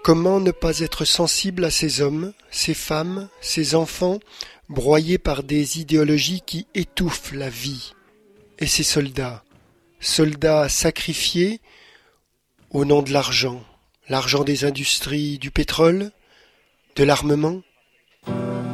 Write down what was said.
Comment ne pas être sensible à ces hommes, ces femmes, ces enfants, broyés par des idéologies qui étouffent la vie, et ces soldats, soldats sacrifiés au nom de l'argent, l'argent des industries du pétrole, de l'armement,